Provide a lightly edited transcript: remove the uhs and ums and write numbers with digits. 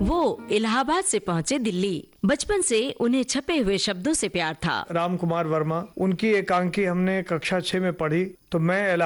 वो इलाहाबाद से पहुँचे दिल्ली। बचपन से उन्हें छपे हुए शब्दों से प्यार था। राम कुमार वर्मा, उनकी एकांकी हमने कक्षा 6 में पढ़ी तो मैं